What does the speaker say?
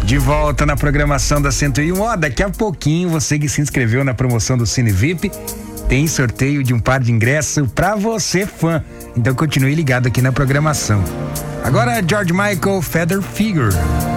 De volta na programação da 101. Daqui a pouquinho, você que se inscreveu na promoção do Cine VIP, tem sorteio de um par de ingressos pra você, fã. Então continue ligado aqui na programação. Agora, George Michael, Feather Figure.